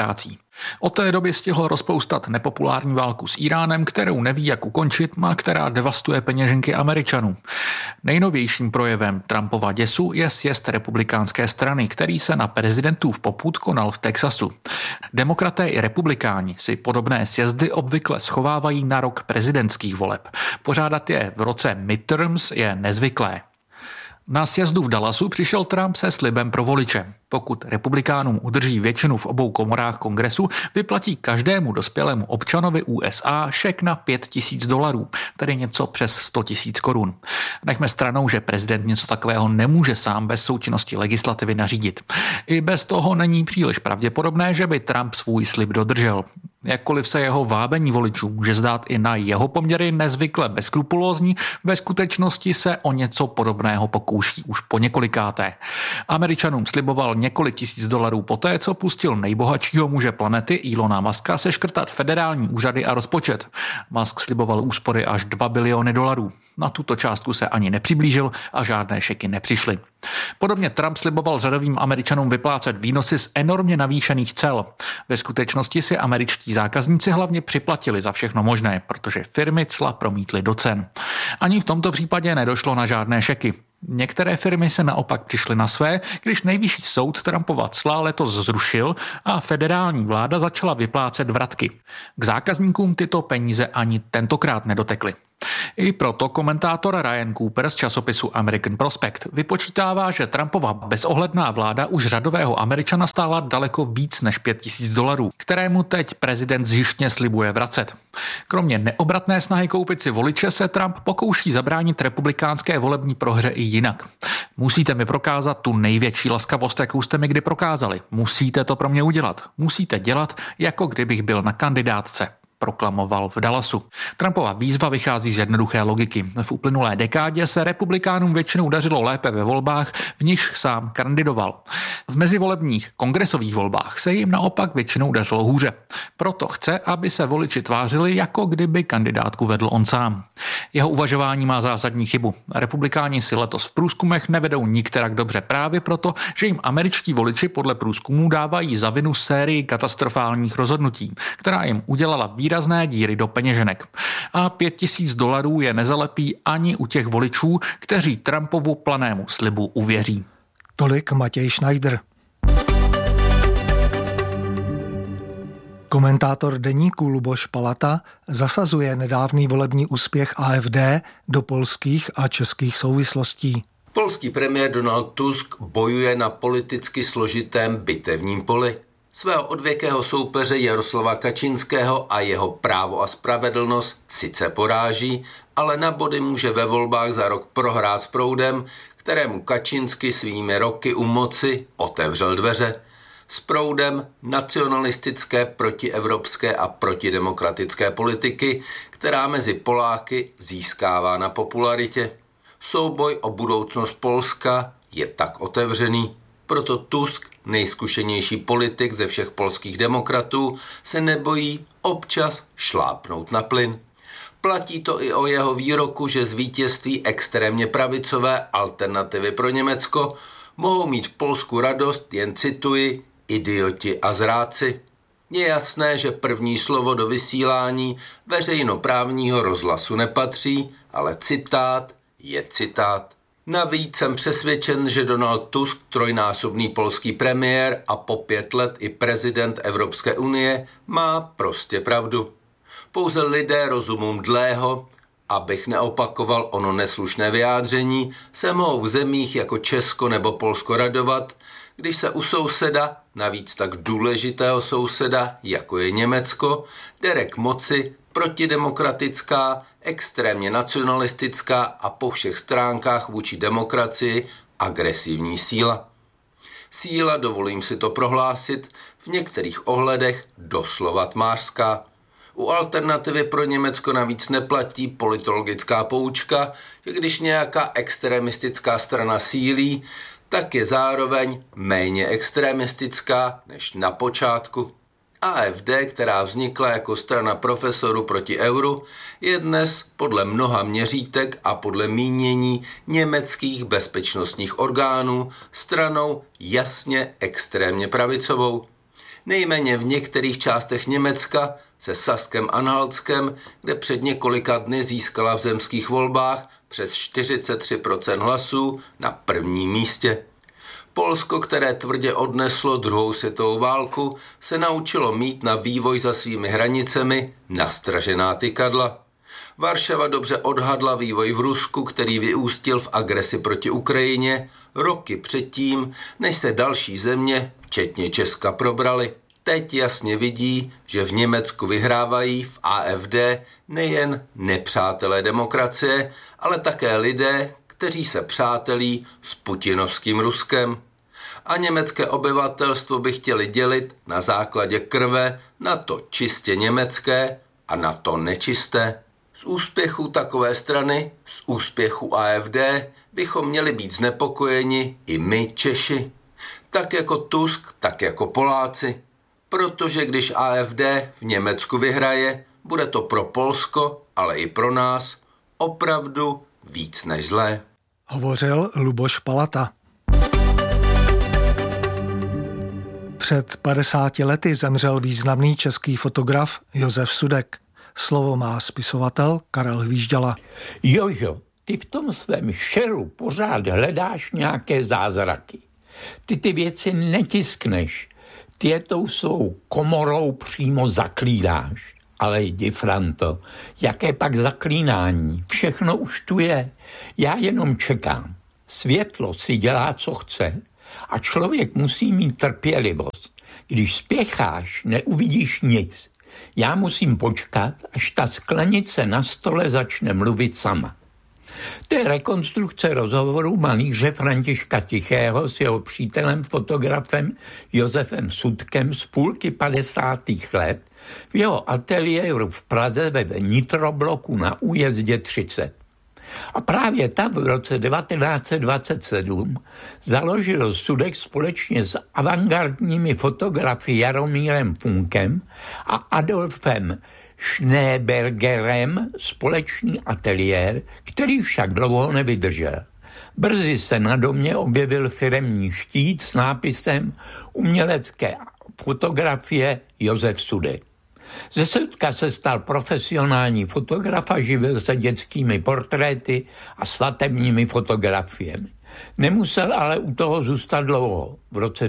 Od té doby stihl rozpoustat nepopulární válku s Íránem, kterou neví, jak ukončit, a která devastuje peněženky Američanů. Nejnovějším projevem Trumpova děsu je sjezd republikánské strany, který se na prezidentův popud konal v Texasu. Demokraté i republikáni si podobné sjezdy obvykle schovávají na rok prezidentských voleb. Pořádat je v roce midterms je nezvyklé. Na sjezdu v Dallasu přišel Trump se slibem pro voliče. Pokud republikánům udrží většinu v obou komorách kongresu, vyplatí každému dospělému občanovi USA šek na $5,000, tedy něco přes 100 000 korun. Nechme stranou, že prezident něco takového nemůže sám bez součinnosti legislativy nařídit. I bez toho není příliš pravděpodobné, že by Trump svůj slib dodržel. Jakkoliv se jeho vábení voličů může zdát i na jeho poměry nezvykle bezskrupulózní, ve skutečnosti se o něco podobného pokouší už po několikáté. Američanům sliboval několik $1000 poté, co pustil nejbohatšího muže planety Elona Muska seškrtat federální úřady a rozpočet. Musk sliboval úspory až $2 biliony. Na tuto částku se ani nepřiblížil a žádné šeky nepřišly. Podobně Trump sliboval řadovým Američanům vyplácet výnosy z enormně navýšených cel. Ve skutečnosti si američtí zákazníci hlavně připlatili za všechno možné, protože firmy cla promítly do cen. Ani v tomto případě nedošlo na žádné šeky. Některé firmy se naopak přišly na své, když nejvyšší soud Trumpova cla letos zrušil a federální vláda začala vyplácet vratky. K zákazníkům tyto peníze ani tentokrát nedotekly. I proto komentátor Ryan Cooper z časopisu American Prospect vypočítává, že Trumpova bezohledná vláda už řadového Američana stála daleko víc než $5,000, kterému teď prezident zjištně slibuje vracet. Kromě neobratné snahy koupit si voliče se Trump pokouší zabránit republikánské volební prohře i jinak. Musíte mi prokázat tu největší laskavost, jakou jste mi kdy prokázali. Musíte to pro mě udělat. Musíte dělat, jako kdybych byl na kandidátce, proklamoval v Dallasu. Trumpova výzva vychází z jednoduché logiky. V uplynulé dekádě se republikánům většinou dařilo lépe ve volbách, v nichž sám kandidoval. V mezivolebních kongresových volbách se jim naopak většinou dařilo hůře. Proto chce, aby se voliči tvářili, jako kdyby kandidátku vedl on sám. Jeho uvažování má zásadní chybu. Republikáni si letos v průzkumech nevedou nikterak dobře právě proto, že jim američtí voliči podle průzkumů dávají za vinu sérii katastrofálních rozhodnutí, která jim udělala výrazné díry do peněženek. A $5,000 je nezalepí ani u těch voličů, kteří Trumpovu planému slibu uvěří. Tolik Matěj Schneider. Komentátor deníku Luboš Palata zasazuje nedávný volební úspěch AfD do polských a českých souvislostí. Polský premiér Donald Tusk bojuje na politicky složitém bitevním poli. Svého odvěkého soupeře Jaroslava Kačinského a jeho Právo a spravedlnost sice poráží, ale na body může ve volbách za rok prohrát s proudem, kterému Kačinský svými roky u moci otevřel dveře. S proudem nacionalistické, protievropské a protidemokratické politiky, která mezi Poláky získává na popularitě. Souboj o budoucnost Polska je tak otevřený. Proto Tusk, nejzkušenější politik ze všech polských demokratů, se nebojí občas šlápnout na plyn. Platí to i o jeho výroku, že z vítězství extrémně pravicové Alternativy pro Německo mohou mít v Polsku radost, jen cituji, idioti a zrádci. Je jasné, že první slovo do vysílání veřejnoprávního rozhlasu nepatří, ale citát je citát. Navíc jsem přesvědčen, že Donald Tusk, trojnásobný polský premiér a po 5 let i prezident Evropské unie, má prostě pravdu. Pouze lidé rozumu mdlého, abych neopakoval ono neslušné vyjádření, se mohou v zemích jako Česko nebo Polsko radovat, když se u souseda, navíc tak důležitého souseda, jako je Německo, dere k moci protidemokratická, extrémně nacionalistická a po všech stránkách vůči demokracii agresivní síla. Síla, dovolím si to prohlásit, v některých ohledech doslova tmářská. U Alternativy pro Německo navíc neplatí politologická poučka, že když nějaká extremistická strana sílí, tak je zároveň méně extremistická než na počátku. AfD, která vznikla jako strana profesorů proti euru, je dnes podle mnoha měřítek a podle mínění německých bezpečnostních orgánů stranou jasně extrémně pravicovou. Nejméně v některých částech Německa se Saskem-Anhaltskem, kde před několika dny získala v zemských volbách přes 43% hlasů na prvním místě. Polsko, které tvrdě odneslo druhou světovou válku, se naučilo mít na vývoj za svými hranicemi nastražená tykadla. Varšava dobře odhadla vývoj v Rusku, který vyústil v agresi proti Ukrajině roky předtím, než se další země, včetně Česka, probrali. Teď jasně vidí, že v Německu vyhrávají v AfD nejen nepřátelé demokracie, ale také lidé, kteří se přátelí s putinovským Ruskem. A německé obyvatelstvo by chtěli dělit na základě krve na to čistě německé a na to nečisté. Z úspěchu takové strany, z úspěchu AfD, bychom měli být znepokojeni i my Češi. Tak jako Tusk, tak jako Poláci. Protože když AfD v Německu vyhraje, bude to pro Polsko, ale i pro nás opravdu víc než zlé. Hovořil Luboš Palata. Před 50 lety zemřel významný český fotograf Josef Sudek. Slovo má spisovatel Karel Hvížďala. Jožo, ty v tom svém šeru pořád hledáš nějaké zázraky. Ty věci netiskneš. Ty je tou svou komorou přímo zaklínáš. Ale jdi, Franto, jaké pak zaklínání? Všechno už tu je. Já jenom čekám. Světlo si dělá, co chce, a člověk musí mít trpělivost. Když spěcháš, neuvidíš nic. Já musím počkat, až ta sklenice na stole začne mluvit sama. To je rekonstrukce rozhovoru malíře Františka Tichého s jeho přítelem fotografem Josefem Sudkem z půlky 50. let v jeho ateliéru v Praze ve Nitrobloku na Újezdě 30. A právě tam v roce 1927 založil Sudek společně s avantgardními fotografy Jaromírem Funkem a Adolfem Schneebergerem společný ateliér, který však dlouho nevydržel. Brzy se na domě objevil firemní štít s nápisem Umělecké fotografie Josef Sudek. Ze Sudka se stal profesionální fotograf a živil se dětskými portréty a svatebními fotografiemi. Nemusel ale u toho zůstat dlouho. V roce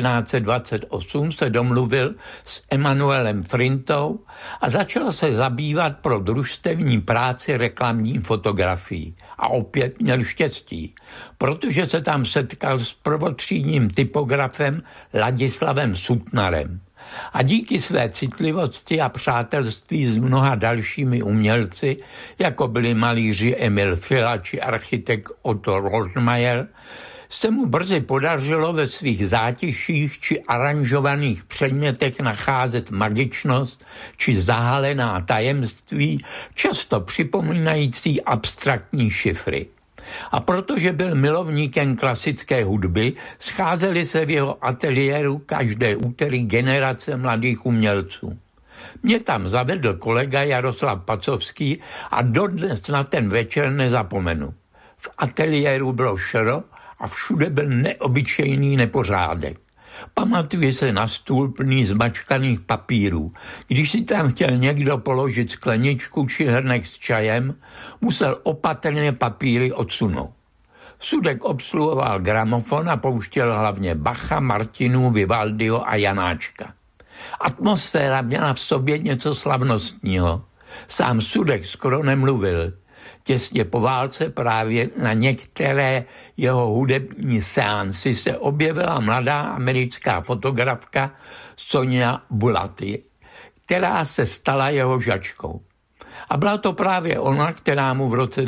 1928 se domluvil s Emanuelem Frintou a začal se zabývat pro družstevní práci reklamní fotografií. A opět měl štěstí, protože se tam setkal s prvotřídním typografem Ladislavem Sutnarem. A díky své citlivosti a přátelství s mnoha dalšími umělci, jako byli malíři Emil Fila či architekt Otto Rožmajer, se mu brzy podařilo ve svých zátiších či aranžovaných předmětech nacházet magičnost či zahalená tajemství, často připomínající abstraktní šifry. A protože byl milovníkem klasické hudby, scházeli se v jeho ateliéru každé úterý generace mladých umělců. Mě tam zavedl kolega Jaroslav Pacovský a dodnes na ten večer nezapomenu. V ateliéru bylo šero a všude byl neobyčejný nepořádek. Pamatuji se na stůl plný zmačkaných papírů. Když si tam chtěl někdo položit skleničku či hrnek s čajem, musel opatrně papíry odsunout. Sudek obsluhoval gramofon a pouštěl hlavně Bacha, Martinu, Vivaldiho a Janáčka. Atmosféra měla v sobě něco slavnostního. Sám Sudek skoro nemluvil. Těsně po válce právě na některé jeho hudební seansy se objevila mladá americká fotografka Sonia Bulati, která se stala jeho žačkou. A byla to právě ona, která mu v roce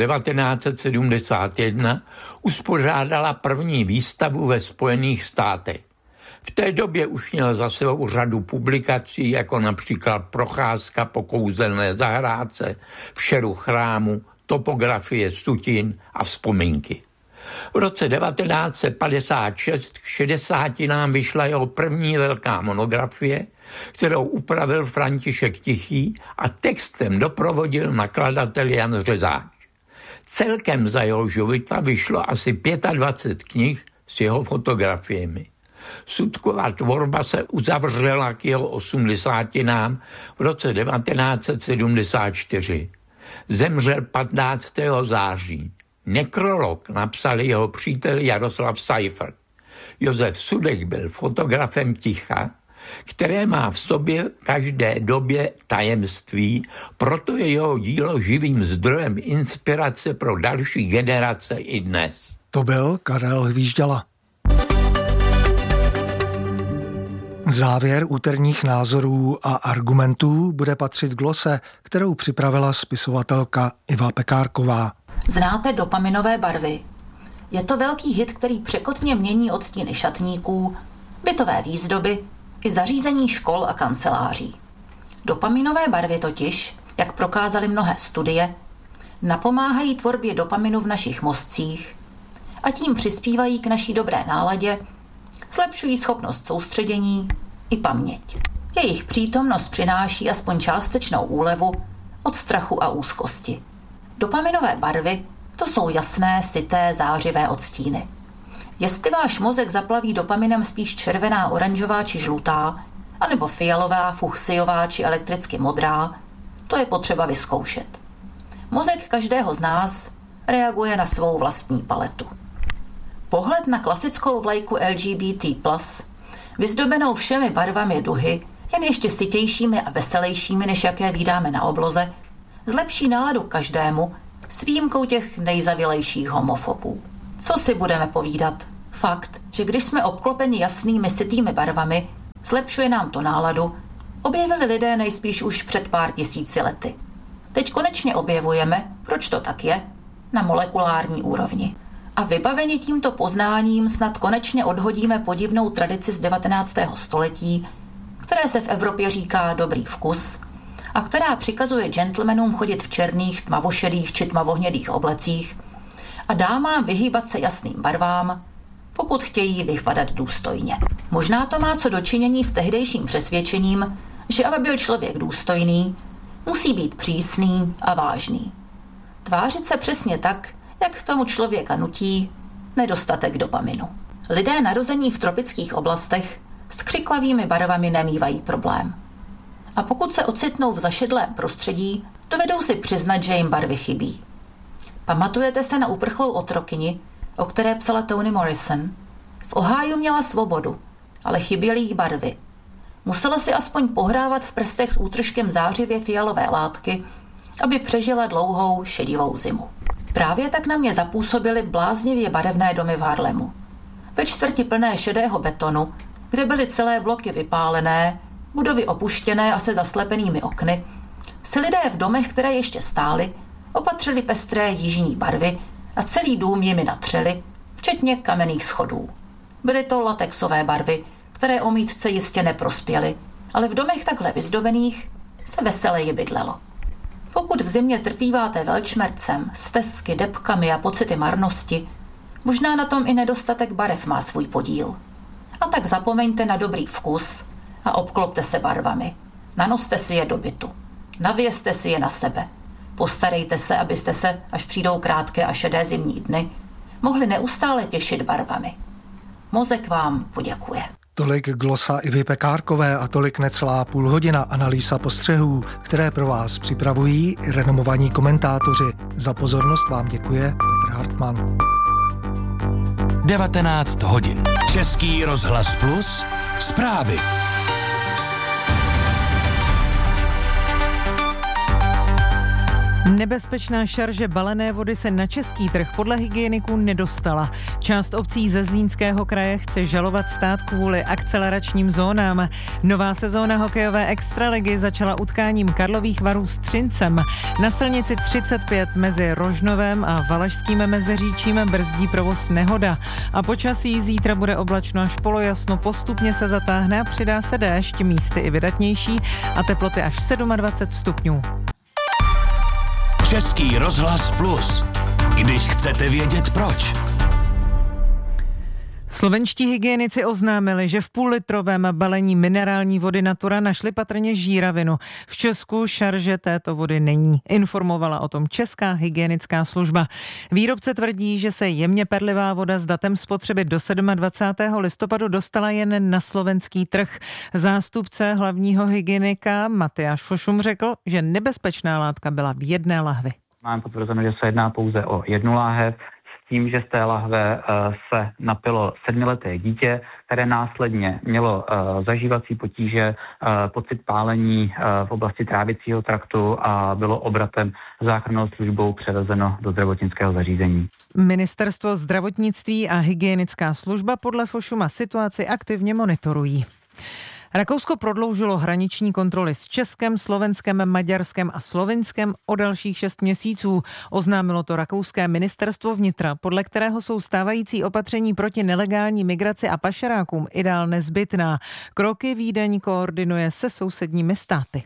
1971 uspořádala první výstavu ve Spojených státech. V té době už měl za sebou řadu publikací, jako například Procházka po kouzelné zahrádce, v šeru chrámu, Topografie sutin a vzpomínky. V roce 1956 k 60 nám vyšla jeho první velká monografie, kterou upravil František Tichý a textem doprovodil nakladatel Jan Řezáč. Celkem za jeho života vyšlo asi 25 knih s jeho fotografiemi. Sudková tvorba se uzavřela k jeho 80. v roce 1974. Zemřel 15. září. Nekrolog napsal jeho přítel Jaroslav Seifert. Josef Sudek byl fotografem ticha, které má v sobě každé době tajemství, proto je jeho dílo živým zdrojem inspirace pro další generace i dnes. To byl Karel Hvížďala. Závěr úterních názorů a argumentů bude patřit glose, kterou připravila spisovatelka Iva Pekárková. Znáte dopaminové barvy? Je to velký hit, který překotně mění odstíny šatníků, bytové výzdoby i zařízení škol a kanceláří. Dopaminové barvy totiž, jak prokázaly mnohé studie, napomáhají tvorbě dopaminu v našich mozcích a tím přispívají k naší dobré náladě, zlepšují schopnost soustředění i paměť. Jejich přítomnost přináší aspoň částečnou úlevu od strachu a úzkosti. Dopaminové barvy to jsou jasné, syté, zářivé odstíny. Jestli váš mozek zaplaví dopaminem spíš červená, oranžová či žlutá, anebo fialová, fuchsiová či elektricky modrá, to je potřeba vyzkoušet. Mozek každého z nás reaguje na svou vlastní paletu. Pohled na klasickou vlajku LGBT+, vyzdobenou všemi barvami duhy, jen ještě sytějšími a veselějšími, než jaké vídáme na obloze, zlepší náladu každému, s výjimkou těch nejzavilejších homofobů. Co si budeme povídat? Fakt, že když jsme obklopeni jasnými, sytými barvami, zlepšuje nám to náladu, objevili lidé nejspíš už před pár tisíci lety. Teď konečně objevujeme, proč to tak je, na molekulární úrovni. A vybaveni tímto poznáním snad konečně odhodíme podivnou tradici z 19. století, které se v Evropě říká dobrý vkus a která přikazuje gentlemanům chodit v černých, tmavošedých či tmavohnědých oblecích a dámám vyhýbat se jasným barvám, pokud chtějí vypadat důstojně. Možná to má co dočinění s tehdejším přesvědčením, že aby byl člověk důstojný, musí být přísný a vážný. Tvářit se přesně tak, jak k tomu člověka nutí nedostatek dopaminu. Lidé narození v tropických oblastech s křiklavými barvami nemívají problém. A pokud se ocitnou v zašedlém prostředí, dovedou si přiznat, že jim barvy chybí. Pamatujete se na uprchlou otrokyni, o které psala Toni Morrison? V Ohiu měla svobodu, ale chyběly jí barvy. Musela si aspoň pohrávat v prstech s útržkem zářivě fialové látky, aby přežila dlouhou šedivou zimu. Právě tak na mě zapůsobily bláznivě barevné domy v Harlemu. Ve čtvrti plné šedého betonu, kde byly celé bloky vypálené, budovy opuštěné a se zaslepenými okny, si lidé v domech, které ještě stály, opatřili pestré jižní barvy a celý dům jimi natřeli, včetně kamenných schodů. Byly to latexové barvy, které omítce jistě neprospěly, ale v domech takhle vyzdobených se veseleji bydlelo. Pokud v zimě trpíváte velčmercem, stesky, depkami a pocity marnosti, možná na tom i nedostatek barev má svůj podíl. A tak zapomeňte na dobrý vkus a obklopte se barvami. Nanoste si je do bytu. Navěste si je na sebe. Postarejte se, abyste se, až přijdou krátké a šedé zimní dny, mohli neustále těšit barvami. Mozek vám poděkuje. Tolik glosa Ivy Pekárkové a tolik necelá půl hodina analýza postřehů, které pro vás připravují renomovaní komentátoři. Za pozornost vám děkuje Petr Hartmann. 19 hodin. Český rozhlas Plus. Zprávy. Nebezpečná šarže balené vody se na český trh podle hygieniků nedostala. Část obcí ze Zlínského kraje chce žalovat stát kvůli akceleračním zónám. Nová sezóna hokejové extraligy začala utkáním Karlových Varů s Třincem. Na silnici 35 mezi Rožnovem a Valašským Meziříčím brzdí provoz nehoda. A počasí zítra bude oblačno až polojasno, postupně se zatáhne a přidá se déšť, místy i vydatnější a teploty až 27 stupňů. Český rozhlas Plus. Když chcete vědět proč. Slovenští hygienici oznámili, že v půllitrovém balení minerální vody Natura našli patrně žíravinu. V Česku šarže této vody není. Informovala o tom Česká hygienická služba. Výrobce tvrdí, že se jemně perlivá voda s datem spotřeby do 27. listopadu dostala jen na slovenský trh. Zástupce hlavního hygienika Matyáš Fošum řekl, že nebezpečná látka byla v jedné lahvi. Mám potvrzeno, že se jedná pouze o jednu láhev, s tím, že z té lahve se napilo 7leté dítě, které následně mělo zažívací potíže, pocit pálení v oblasti trávicího traktu a bylo obratem záchrannou službou převezeno do zdravotnického zařízení. Ministerstvo zdravotnictví a hygienická služba podle Fošuma situaci aktivně monitorují. Rakousko prodloužilo hraniční kontroly s Českem, Slovenskem, Maďarskem a Slovinskem o dalších 6 měsíců. Oznámilo to rakouské ministerstvo vnitra, podle kterého jsou stávající opatření proti nelegální migraci a pašerákům i dál nezbytná. Kroky Vídeň koordinuje se sousedními státy.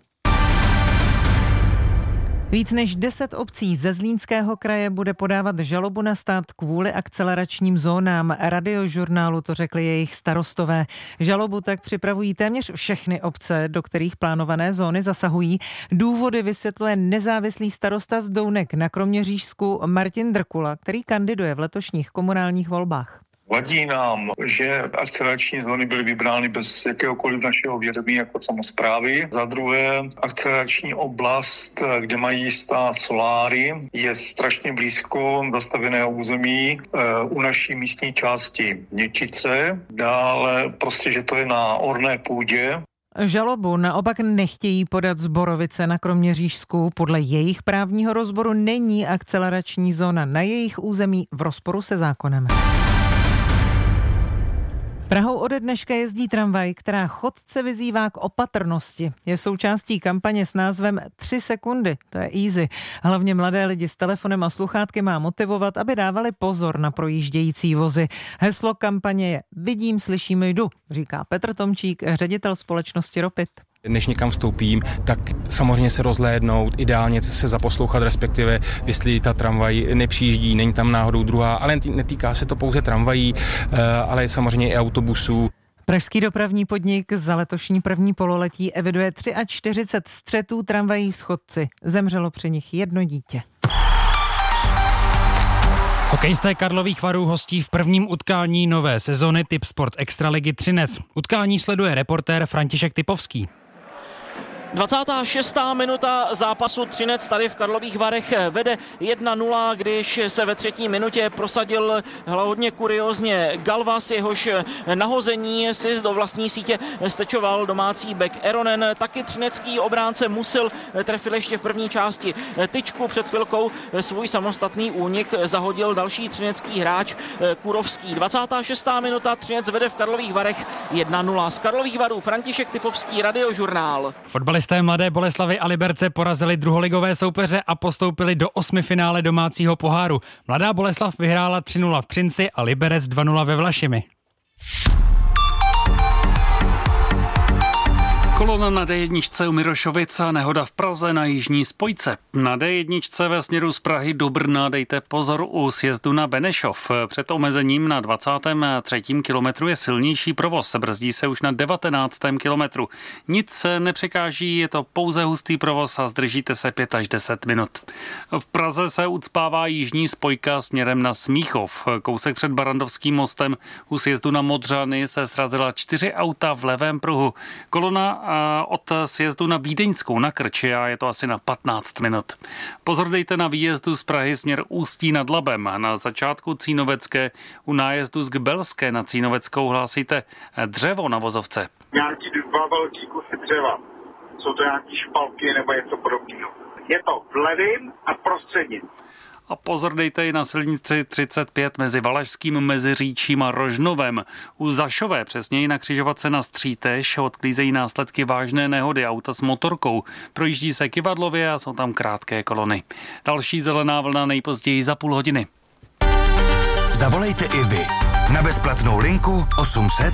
Víc než 10 obcí ze Zlínského kraje bude podávat žalobu na stát kvůli akceleračním zónám. Radiožurnálu to řekli jejich starostové. Žalobu tak připravují téměř všechny obce, do kterých plánované zóny zasahují. Důvody vysvětluje nezávislý starosta z Dounek na Kroměřížsku Martin Drkula, který kandiduje v letošních komunálních volbách. Vadí nám, že akcelerační zóny byly vybrány bez jakéhokoliv našeho vědomí jako samosprávy. Za druhé, akcelerační oblast, kde mají stát soláry, je strašně blízko zastavěného území u naší místní části Něčice. Dále prostě, že to je na orné půdě. Žalobu naopak nechtějí podat Zborovice na Kroměřížsku. Podle jejich právního rozboru není akcelerační zóna na jejich území v rozporu se zákonem. Prahou ode dneška jezdí tramvaj, která chodce vyzývá k opatrnosti. Je součástí kampaně s názvem 3 sekundy, to je easy. Hlavně mladé lidi s telefonem a sluchátky má motivovat, aby dávali pozor na projíždějící vozy. Heslo kampaně je Vidím, slyším, jdu, říká Petr Tomčík, ředitel společnosti Ropit. Než někam vstoupím, tak samozřejmě se rozhlédnout, ideálně se zaposlouchat, respektive jestli ta tramvaj nepřijíždí, není tam náhodou druhá, ale netýká se to pouze tramvají, ale samozřejmě i autobusů. Pražský dopravní podnik za letošní první pololetí eviduje 43 střetů tramvají s chodci. Zemřelo při nich 1 dítě. Hokejisté Karlových Varů hostí v prvním utkání nové sezony Tipsport Extraligy Třinec. Utkání sleduje reportér František Typovský. 26. minuta zápasu. Třinec tady v Karlových Varech vede 1-0, když se ve 3. minutě prosadil hodně kuriózně Galvas, jehož nahození si do vlastní sítě stečoval domácí back Eronen. Taky třinecký obránce Musil trefil ještě v první části tyčku. Před chvilkou svůj samostatný únik zahodil další třinecký hráč Kurovský. 26. minuta, Třinec vede v Karlových Varech 1-0. Z Karlových Varů František Typovský, Radiožurnál. Fotbalisté Mladé Boleslavi a Liberce porazili druholigové soupeře a postoupili do 8. finále domácího poháru. Mladá Boleslav vyhrála 3-0 v Třinci a Liberec 2-0 ve Vlašimi. Kolona na D1 u Mirošovic a nehoda v Praze na jižní spojce. Na D1 ve směru z Prahy do Brna dejte pozor u sjezdu na Benešov. Před omezením na 23. kilometru je silnější provoz. Brzdí se už na 19. kilometru. Nic nepřekáží, je to pouze hustý provoz a zdržíte se 5 až 10 minut. V Praze se ucpává jižní spojka směrem na Smíchov. Kousek před Barandovským mostem u sjezdu na Modřany se srazila 4 auta v levém pruhu. Kolona od sjezdu na Vídeňskou na Krči a je to asi na 15 minut. Pozor dejte na výjezdu z Prahy směr Ústí nad Labem. Na začátku Cínovecké u nájezdu z Gbelské na Cínoveckou hlásíte dřevo na vozovce. Nějaký 2 velký kusy dřeva. Jsou to nějaký špalky nebo něco podobného. Je to v levým a prostředním. A pozor dejte i na silnici 35 mezi Valašským Meziříčím a Rožnovem. U Zašové, přesněji na křižovatce na Střítež, odklízejí následky vážné nehody auta s motorkou. Projíždí se kyvadlově a jsou tam krátké kolony. Další zelená vlna nejpozději za půl hodiny. Zavolejte i vy na bezplatnou linku 800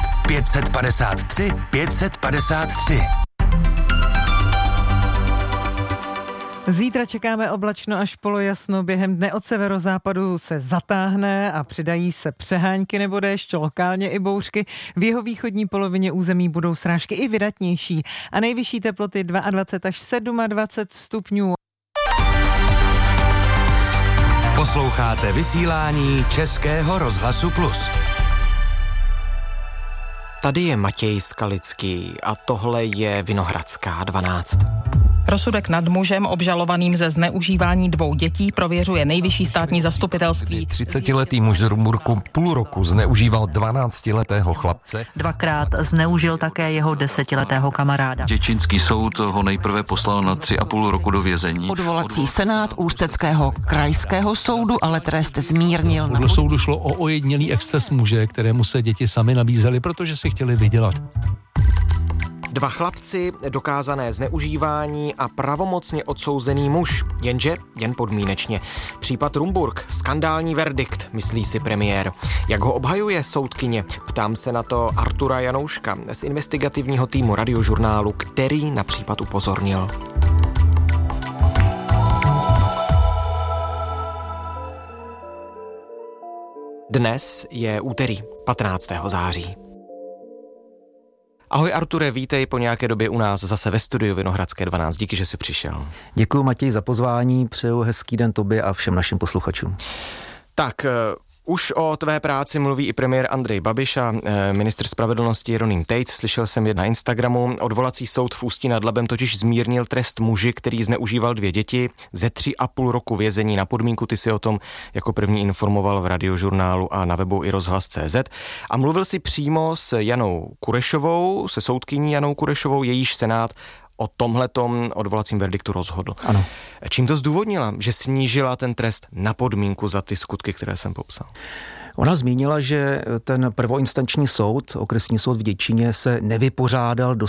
553 553. Zítra čekáme oblačno až polojasno, během dne od severozápadu se zatáhne a přidají se přehánky nebo déšť, lokálně i bouřky. V jeho východní polovině území budou srážky i vydatnější a nejvyšší teploty 22 až 27 stupňů. Posloucháte vysílání Českého rozhlasu Plus. Tady je Matěj Skalický a tohle je Vinohradská 12. Rozsudek nad mužem obžalovaným ze zneužívání 2 dětí prověřuje nejvyšší státní zastupitelství. 30letý muž z Rumburku půl roku zneužíval 12letého chlapce. 2krát zneužil také jeho 10letého kamaráda. Děčínský soud ho nejprve poslal na 3,5 roku do vězení. Odvolací senát Ústeckého krajského soudu ale trest zmírnil. Podle soudu šlo o ojedinělý exces muže, kterému se děti sami nabízely, protože si chtěli vydělat. 2 chlapci, dokázané zneužívání a pravomocně odsouzený muž, jenže jen podmínečně. Případ Rumburk, skandální verdikt, myslí si premiér. Jak ho obhajuje soudkyně? Ptám se na to Artura Janouška z investigativního týmu Radiožurnálu, který na případ upozornil. Dnes je úterý, 15. září. Ahoj Arture, vítej po nějaké době u nás zase ve studiu Vinohradské 12. Díky, že jsi přišel. Děkuji Matěj za pozvání, přeju hezký den tobě a všem našim posluchačům. Tak, už o tvé práci mluví i premiér Andrej Babiš a ministr spravedlnosti Jeroným Tejc. Slyšel jsem je na Instagramu. Odvolací soud v Ústí nad Labem totiž zmírnil trest muži, který zneužíval 2 děti ze 3,5 roku vězení na podmínku. Ty si o tom jako první informoval v Radiožurnálu a na webu i rozhlas.cz. A mluvil si přímo s Janou Kurešovou, se soudkyní Janou Kurešovou, jejíž senát o tomhletom odvolacím verdiktu rozhodl. Ano. Čím to zdůvodnila, že snížila ten trest na podmínku za ty skutky, které jsem popsal? Ona zmínila, že ten prvoinstanční soud, okresní soud v Děčíně, se nevypořádal